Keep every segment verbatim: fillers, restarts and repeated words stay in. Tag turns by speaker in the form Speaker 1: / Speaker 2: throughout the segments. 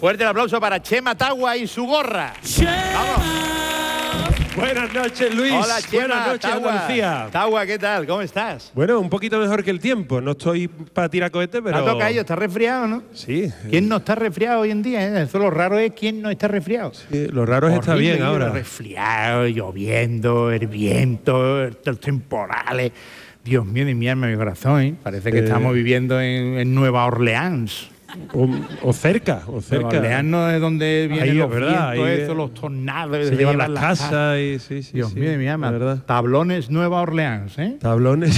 Speaker 1: Fuerte el aplauso para Chema Tagua y su gorra. ¡Vamos!
Speaker 2: Buenas noches, Luis.
Speaker 1: Hola, Chema.
Speaker 2: Buenas noches,
Speaker 1: Tagua.
Speaker 2: Andalucía.
Speaker 1: Tagua, ¿qué tal? ¿Cómo estás?
Speaker 2: Bueno, un poquito mejor que el tiempo. No estoy para tirar cohetes, pero...
Speaker 1: ¿Te ha tocado ello? ¿Estás resfriado, no?
Speaker 2: Sí.
Speaker 1: ¿Quién no está resfriado hoy en día? Eh? Eso lo raro es quién no está resfriado.
Speaker 2: Sí, lo raro es estar bien ahora.
Speaker 1: Resfriado, lloviendo, hirviendo, estos temporales. Dios mío de mi alma, mi corazón, ¿eh? Parece que eh, estamos viviendo en, en Nueva Orleans.
Speaker 2: O, o cerca, o cerca.
Speaker 1: Nueva Orleans no es donde vienen
Speaker 2: ahí,
Speaker 1: los
Speaker 2: verdad,
Speaker 1: vientos,
Speaker 2: ahí,
Speaker 1: eso, los tornados.
Speaker 2: Se llevan las casas casa. y sí, sí,
Speaker 1: Dios
Speaker 2: sí,
Speaker 1: mío de mi alma,
Speaker 2: verdad.
Speaker 1: Tablones Nueva Orleans, ¿eh?
Speaker 2: Tablones.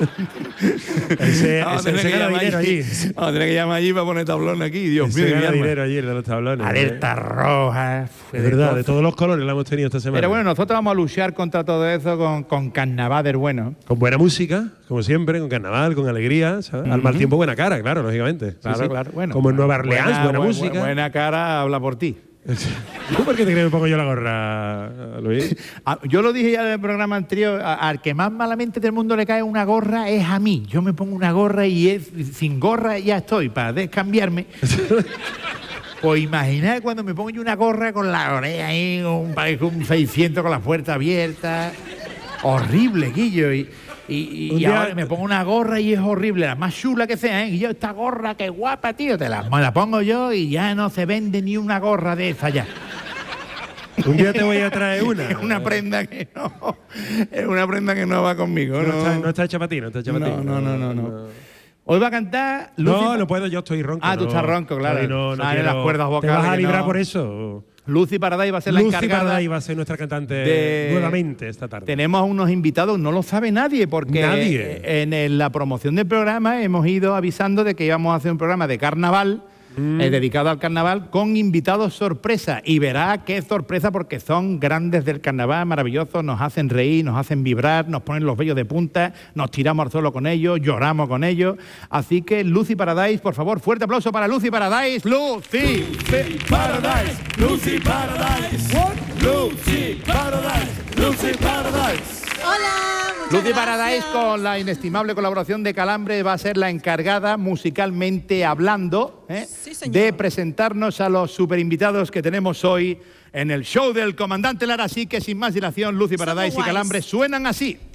Speaker 2: ese
Speaker 1: vamos
Speaker 2: ese, ese gana dinero allí.
Speaker 1: allí. Vamos a tener que llamar allí para poner tablón aquí, Dios
Speaker 2: ese
Speaker 1: mío de mi
Speaker 2: gana
Speaker 1: alma.
Speaker 2: dinero allí de los tablones.
Speaker 1: Alerta
Speaker 2: ¿eh?
Speaker 1: roja.
Speaker 2: Es verdad, de todos los colores la hemos tenido esta semana.
Speaker 1: Pero bueno, nosotros vamos a luchar contra todo eso con, con carnaval del bueno.
Speaker 2: Con buena música, como siempre, con carnaval, con alegría, ¿sabes? Uh-huh. Al mal tiempo buena cara, claro, lógicamente.
Speaker 1: Claro,
Speaker 2: sí, sí.
Speaker 1: claro. Bueno,
Speaker 2: como en Nueva Orleans, buena, buena
Speaker 1: buena
Speaker 2: música.
Speaker 1: Buena cara habla por ti.
Speaker 2: ¿Tú por qué te crees que me pongo yo la gorra, Luis?
Speaker 1: Yo lo dije ya en el programa anterior, al que más malamente del mundo le cae una gorra es a mí. Yo me pongo una gorra y es, sin gorra ya estoy, para descambiarme. Pues imaginad cuando me pongo yo una gorra con la oreja ahí, un, un seiscientos con la puerta abierta. Horrible, Guillo. Y, y, y ahora me pongo una gorra y es horrible, la más chula que sea, ¿eh? Y yo, esta gorra, qué guapa, tío, te la, me la pongo yo y ya no se vende ni una gorra de esa ya.
Speaker 2: Un día te voy a traer una.
Speaker 1: Es una prenda que no, es una prenda que no va conmigo.
Speaker 2: No,
Speaker 1: no,
Speaker 2: está, no está hecha para ti, no está hecha para ti.
Speaker 1: No, no, no, no, no. Hoy va a cantar Lucy.
Speaker 2: No, no puedo, yo estoy ronco.
Speaker 1: Ah, tú
Speaker 2: no,
Speaker 1: estás ronco, claro.
Speaker 2: No, no
Speaker 1: quiero, las cuerdas vocales.
Speaker 2: ¿Te vas a librar
Speaker 1: no.
Speaker 2: por eso?
Speaker 1: Lucy Paraday va a ser la
Speaker 2: Lucy
Speaker 1: encargada.
Speaker 2: Paraday va a ser nuestra cantante
Speaker 1: de...
Speaker 2: nuevamente esta tarde.
Speaker 1: Tenemos unos invitados, no lo sabe nadie, porque
Speaker 2: nadie.
Speaker 1: en el, la promoción del programa hemos ido avisando de que íbamos a hacer un programa de carnaval, mm. eh, dedicado al carnaval, con invitados sorpresa. Y verá qué sorpresa, porque son grandes del carnaval, maravillosos, nos hacen reír, nos hacen vibrar, nos ponen los vellos de punta, nos tiramos al suelo con ellos, lloramos con ellos. Así que Lucy Paraday, por favor, fuerte aplauso para Lucy Paraday. Lucy Paraday, Lucy Paraday, Lucy Paraday, Lucy Paraday.
Speaker 3: Hola, muchas
Speaker 1: Lucy
Speaker 3: gracias.
Speaker 1: Paraday, con la inestimable colaboración de Calambre, va a ser la encargada, musicalmente hablando, ¿eh?
Speaker 3: Sí, señor.
Speaker 1: de presentarnos a los superinvitados que tenemos hoy en el show del Comandante Lara. Así que sin más dilación, Lucy Paraday y Calambre suenan así.